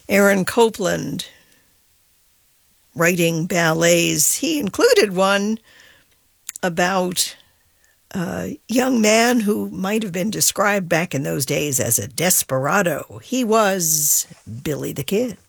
Aaron Copland writing ballets. He included one about a young man who might have been described back in those days as a desperado. He was Billy the Kid.